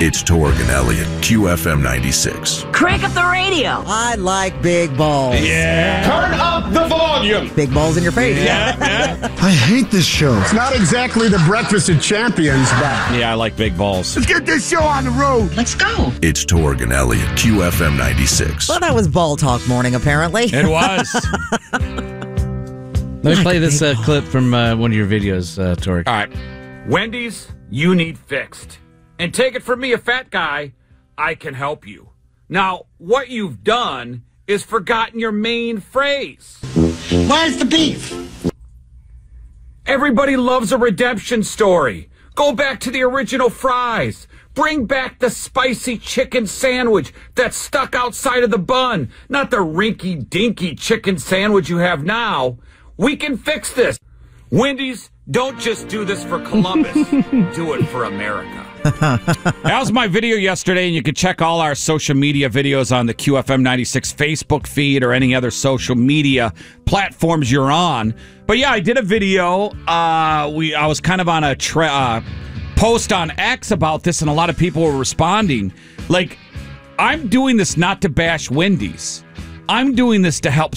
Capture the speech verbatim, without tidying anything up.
It's Torg and Elliott, Q F M ninety-six. Crank up the radio. I like big balls. Yeah. Turn up the volume. Big balls in your face. Yeah, yeah. I hate this show. It's not exactly the breakfast of champions, but Yeah, I like big balls. Let's get this show on the road. Let's go. It's Torg and Elliott, Q F M ninety-six. Well, that was ball talk morning, apparently. It was. Let me play this uh, clip from uh, one of your videos, uh, Torg. All right. Wendy's, you need fixed. And take it from me, a fat guy, I can help you. Now, what you've done is forgotten your main phrase. Where's the beef? Everybody loves a redemption story. Go back to the original fries. Bring back the spicy chicken sandwich that's stuck outside of the bun, not the rinky-dinky chicken sandwich you have now. We can fix this. Wendy's, don't just do this for Columbus. Do it for America. That was my video yesterday, and you can check all our social media videos on the Q F M ninety-six Facebook feed or any other social media platforms you're on. But yeah, I did a video. Uh, we I was kind of on a tra- uh, post on X about this, and a lot of people were responding. Like, I'm doing this not to bash Wendy's. I'm doing this to help